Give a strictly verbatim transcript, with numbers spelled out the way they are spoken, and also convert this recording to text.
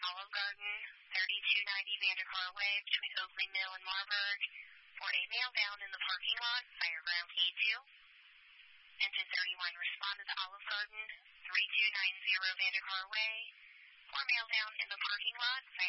Olive Garden, thirty-two ninety Vandercar Way between Oakley Mill and Marburg for a mail down in the parking lot, Fireground K two. Engine thirty-one, respond to the Olive Garden, thirty-two ninety Vandercar Way for mail down in the parking lot,